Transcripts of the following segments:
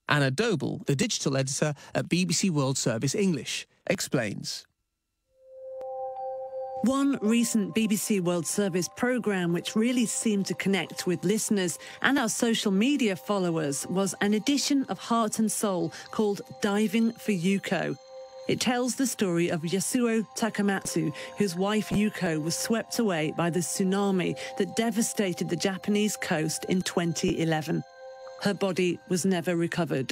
Anna Doble, the digital editor at BBC World Service English, explains. One recent BBC World Service programme which really seemed to connect with listeners and our social media followers was an edition of Heart and Soul called Diving for Yuko. It tells the story of Yasuo Takamatsu, whose wife Yuko was swept away by the tsunami that devastated the Japanese coast in 2011. Her body was never recovered.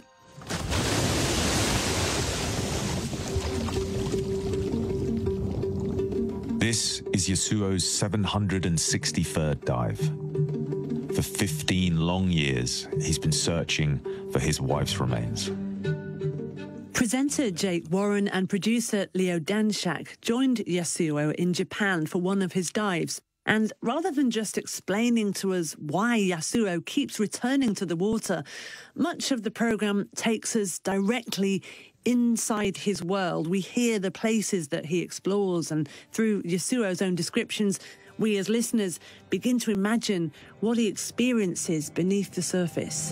This is Yasuo's 763rd dive. For 15 long years, he's been searching for his wife's remains. Presenter Jake Warren and producer Leo Danshak joined Yasuo in Japan for one of his dives. And rather than just explaining to us why Yasuo keeps returning to the water, much of the programme takes us directly inside his world. We hear the places that he explores, and through Yasuo's own descriptions, we as listeners begin to imagine what he experiences beneath the surface.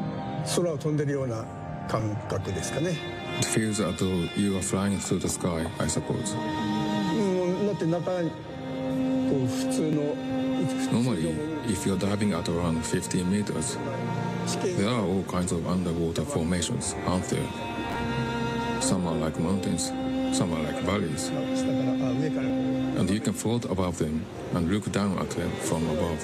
It feels as though you are flying through the sky, I suppose. Normally, if you're diving at around 15 meters, there are all kinds of underwater formations, aren't there? Some are like mountains, some are like valleys. And you can float above them and look down at them from above.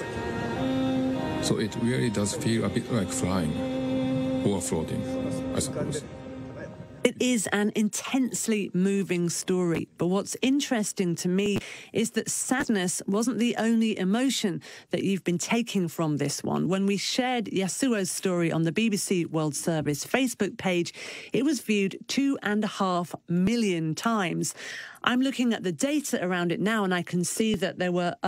So it really does feel a bit like flying or floating, I suppose. It is an intensely moving story, but what's interesting to me is that sadness wasn't the only emotion that you've been taking from this one. When we shared Yasuo's story on the BBC World Service Facebook page, it was viewed 2.5 million times. I'm looking at the data around it now, and I can see that there were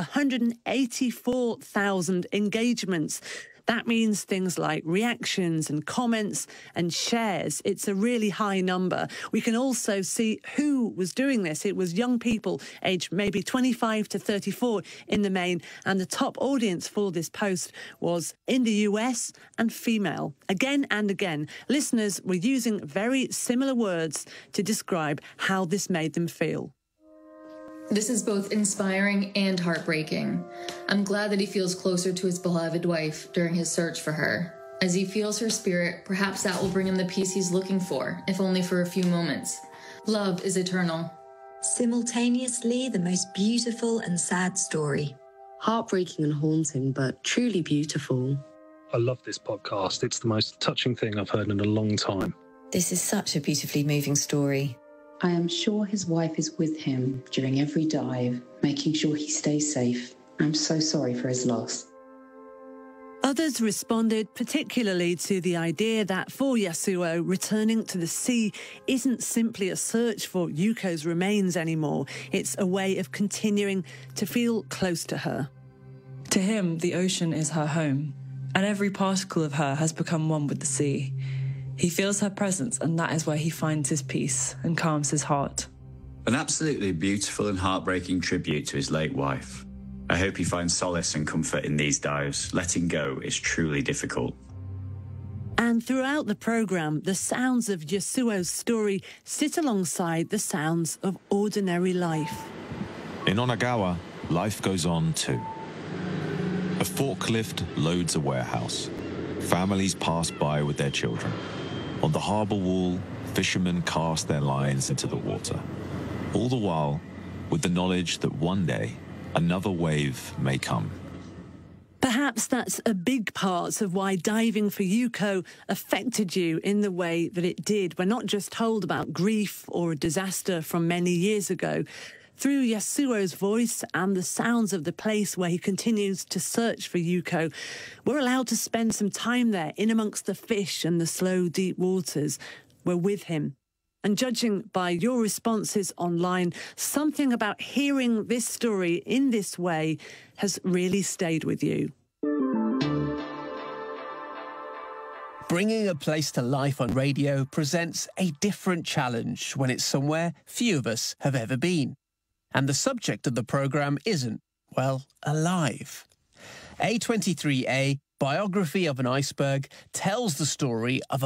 184,000 engagements. That means things like reactions and comments and shares. It's a really high number. We can also see who was doing this. It was young people aged maybe 25 to 34 in the main, and the top audience for this post was in the US and female. Again and again, listeners were using very similar words to describe how this made them feel. This is both inspiring and heartbreaking. I'm glad that he feels closer to his beloved wife during his search for her. As he feels her spirit, perhaps that will bring him the peace he's looking for, if only for a few moments. Love is eternal. Simultaneously, the most beautiful and sad story. Heartbreaking and haunting, but truly beautiful. I love this podcast. It's the most touching thing I've heard in a long time. This is such a beautifully moving story. I am sure his wife is with him during every dive, making sure he stays safe. I'm so sorry for his loss. Others responded particularly to the idea that for Yasuo, returning to the sea isn't simply a search for Yuko's remains anymore. It's a way of continuing to feel close to her. To him, the ocean is her home, and every particle of her has become one with the sea. He feels her presence, and that is where he finds his peace and calms his heart. An absolutely beautiful and heartbreaking tribute to his late wife. I hope he finds solace and comfort in these dives. Letting go is truly difficult. And throughout the programme, the sounds of Yasuo's story sit alongside the sounds of ordinary life. In Onagawa, life goes on too. A forklift loads a warehouse. Families pass by with their children. On the harbour wall, fishermen cast their lines into the water. All the while, with the knowledge that one day, another wave may come. Perhaps that's a big part of why Diving for Yuko affected you in the way that it did. We're not just told about grief or a disaster from many years ago. Through Yasuo's voice and the sounds of the place where he continues to search for Yuko, we're allowed to spend some time there in amongst the fish and the slow, deep waters. We're with him. And judging by your responses online, something about hearing this story in this way has really stayed with you. Bringing a place to life on radio presents a different challenge when it's somewhere few of us have ever been. And the subject of the programme isn't, well, alive. A23A, Biography of an Iceberg, tells the story of a